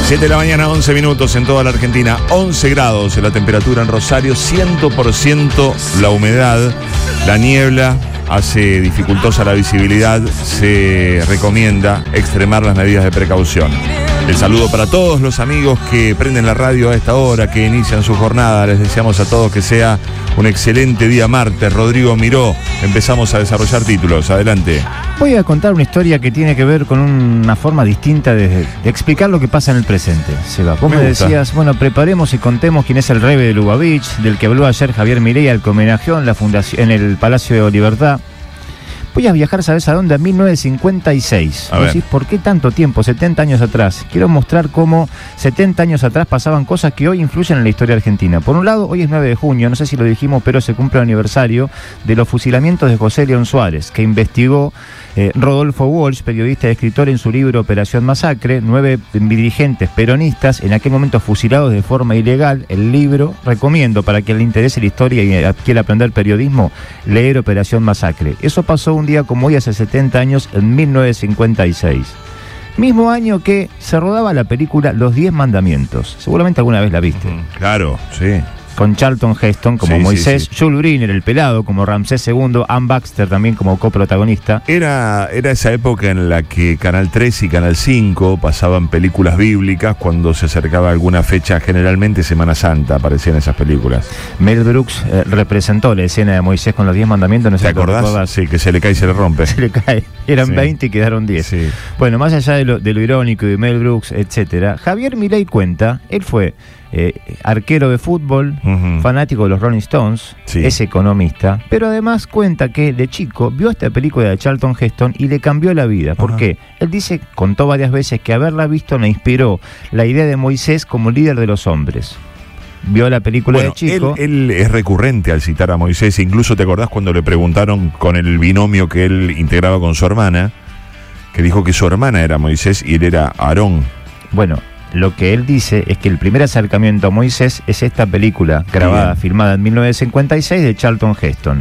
7 de la mañana, 11 minutos en toda la Argentina, 11 grados la temperatura en Rosario, 100% la humedad, la niebla hace dificultosa la visibilidad, se recomienda extremar las medidas de precaución. El saludo para todos los amigos que prenden la radio a esta hora, que inician su jornada. Les deseamos a todos que sea un excelente día martes. Rodrigo Miró, empezamos a desarrollar títulos. Adelante. Voy a contar una historia que tiene que ver con una forma distinta de explicar lo que pasa en el presente. Seba, vos me decías, bueno, preparemos y contemos quién es el Rebe de Lubavitch, del que habló ayer Javier Milei, al que homenajeó en la fundación, en el Palacio de Libertad. Voy a viajar, ¿sabes a dónde? A 1956. Decís, ¿por qué tanto tiempo? 70 años atrás. Quiero mostrar cómo 70 años atrás pasaban cosas que hoy influyen en la historia argentina. Por un lado, hoy es 9 de junio, no sé si lo dijimos, pero se cumple el aniversario de los fusilamientos de José León Suárez, que investigó Rodolfo Walsh, periodista y escritor, en su libro Operación Masacre. 9 dirigentes peronistas, en aquel momento fusilados de forma ilegal. El libro, recomiendo para quien le interese la historia y quiera aprender periodismo, leer Operación Masacre. Eso pasó un día como hoy, hace 70 años, en 1956. Mismo año que se rodaba la película Los 10 Mandamientos. Seguramente alguna vez la viste. Claro, sí. Con Charlton Heston como Moisés, Jules Briner, el pelado, como Ramsés II, Ann Baxter también como coprotagonista. Era esa época en la que Canal 3 y Canal 5 pasaban películas bíblicas cuando se acercaba alguna fecha, generalmente Semana Santa, aparecían esas películas. Mel Brooks representó la escena de Moisés con los 10 mandamientos. No sé. ¿Te acordás? Sí, que se le cae y se le rompe. Se le cae. Eran 20 y quedaron 10. Sí. Bueno, más allá de lo irónico de Mel Brooks, etcétera, Javier Milei cuenta, él fue arquero de fútbol, fanático de los Rolling Stones, es economista, pero además cuenta que de chico vio esta película de Charlton Heston y le cambió la vida. ¿Por qué? Él dice, contó varias veces, que haberla visto le inspiró la idea de Moisés como líder de los hombres. Vio la película de chico. Él es recurrente al citar a Moisés. Incluso te acordás cuando le preguntaron con el binomio que él integraba con su hermana, que dijo que su hermana era Moisés y él era Aarón. Bueno, lo que él dice es que el primer acercamiento a Moisés es esta película grabada, filmada en 1956 de Charlton Heston.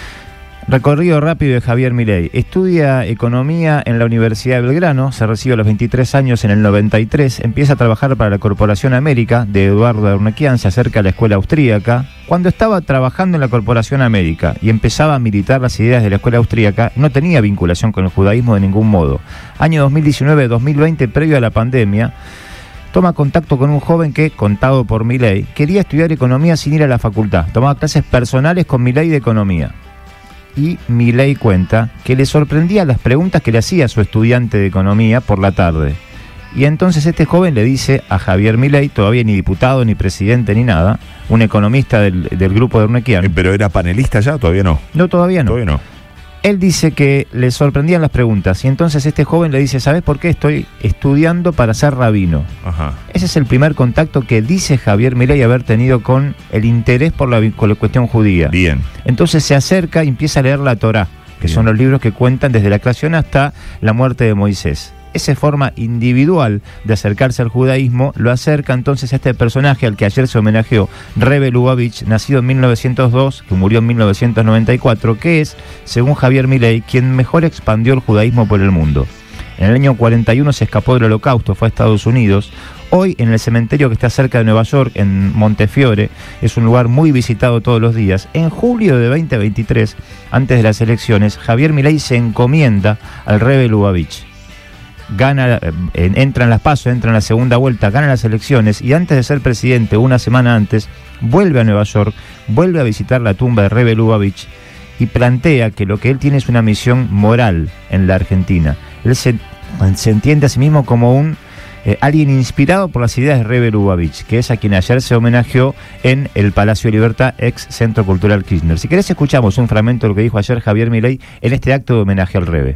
Recorrido rápido de Javier Milei. Estudia economía en la Universidad de Belgrano, se recibe a los 23 años en el 93, empieza a trabajar para la Corporación América de Eduardo Urnequian, se acerca a la escuela austríaca. Cuando estaba trabajando en la Corporación América y empezaba a militar las ideas de la escuela austríaca, no tenía vinculación con el judaísmo de ningún modo. Año 2019-2020, previo a la pandemia, toma contacto con un joven que, contado por Milei, quería estudiar economía sin ir a la facultad. Tomaba clases personales con Milei de economía. Y Milei cuenta que le sorprendía las preguntas que le hacía su estudiante de economía por la tarde. Y entonces este joven le dice a Javier Milei, todavía ni diputado, ni presidente, ni nada, un economista del grupo de Urnequian. ¿Pero era panelista ya? ¿Todavía no? No, todavía no. Todavía no. Él dice que le sorprendían las preguntas y entonces este joven le dice, ¿sabes por qué estoy estudiando para ser rabino? Ese es el primer contacto que dice Javier Milei haber tenido con el interés por la cuestión judía. Bien. Entonces se acerca y empieza a leer la Torá, que son los libros que cuentan desde la creación hasta la muerte de Moisés. Esa forma individual de acercarse al judaísmo lo acerca entonces a este personaje al que ayer se homenajeó, Rebe Lubavitch, nacido en 1902, que murió en 1994, que es, según Javier Milei, quien mejor expandió el judaísmo por el mundo. En el año 41 se escapó del Holocausto, fue a Estados Unidos. Hoy, en el cementerio que está cerca de Nueva York, en Montefiore, es un lugar muy visitado todos los días. En julio de 2023, antes de las elecciones, Javier Milei se encomienda al Rebe Lubavitch. Entra en las PASO, entra en la segunda vuelta, gana las elecciones y antes de ser presidente, una semana antes, vuelve a Nueva York, vuelve a visitar la tumba de Rebe Lubavitch y plantea que lo que él tiene es una misión moral en la Argentina. Él se entiende a sí mismo como alguien inspirado por las ideas de Rebe Lubavitch, que es a quien ayer se homenajeó en el Palacio de Libertad, ex Centro Cultural Kirchner. Si querés escuchamos un fragmento de lo que dijo ayer Javier Milei en este acto de homenaje al Rebe.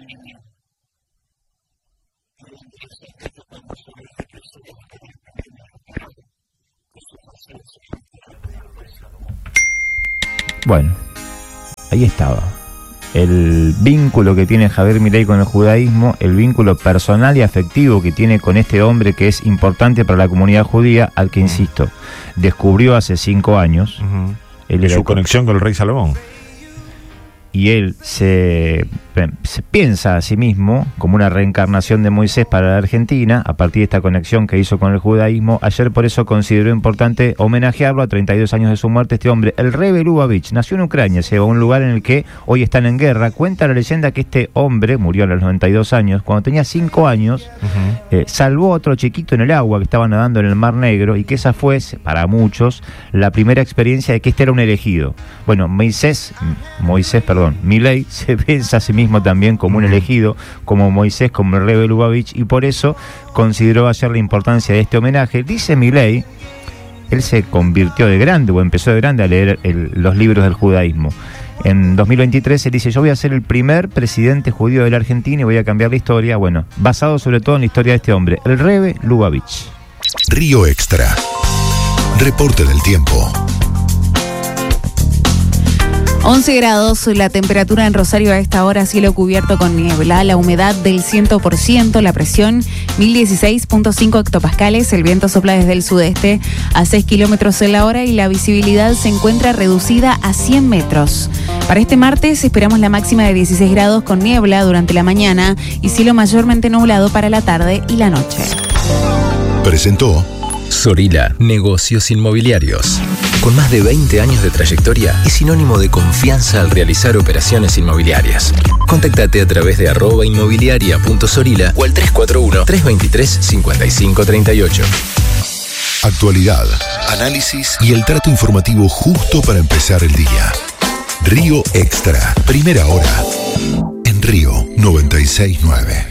Bueno, ahí estaba. El vínculo que tiene Javier Milei con el judaísmo, el vínculo personal y afectivo que tiene con este hombre que es importante para la comunidad judía, al que, insisto, descubrió hace 5 años. Y su conexión con el rey Salomón. Y él se piensa a sí mismo como una reencarnación de Moisés para la Argentina, a partir de esta conexión que hizo con el judaísmo. Ayer por eso consideró importante homenajearlo a 32 años de su muerte. Este hombre, el Rebbe Lubavitch, nació en Ucrania, se va a un lugar en el que hoy están en guerra. Cuenta la leyenda que este hombre murió a los 92 años, cuando tenía 5 años, salvó a otro chiquito en el agua que estaba nadando en el Mar Negro, y que esa fue, para muchos, la primera experiencia de que este era un elegido. Bueno, Milei se piensa a sí mismo también como un elegido, como Moisés, como el Rebbe Lubavitch, y por eso consideró ayer la importancia de este homenaje. Dice Milei, él se convirtió de grande, o empezó de grande a leer los libros del judaísmo. En 2023 él dice: yo voy a ser el primer presidente judío de la Argentina y voy a cambiar la historia, bueno, basado sobre todo en la historia de este hombre, el Rebbe Lubavitch. Río Extra. Reporte del tiempo. 11 grados, la temperatura en Rosario a esta hora, cielo cubierto con niebla, la humedad del 100%, la presión 1016.5 hectopascales, el viento sopla desde el sudeste a 6 kilómetros en la hora y la visibilidad se encuentra reducida a 100 metros. Para este martes esperamos la máxima de 16 grados con niebla durante la mañana y cielo mayormente nublado para la tarde y la noche. Presentó Sorila, negocios inmobiliarios. Con más de 20 años de trayectoria, es sinónimo de confianza al realizar operaciones inmobiliarias. Contáctate a través de @inmobiliaria.sorila o al 341-323-5538. actualidad, análisis y el trato informativo justo para empezar el día. Río Extra, primera hora, en Río 96.9.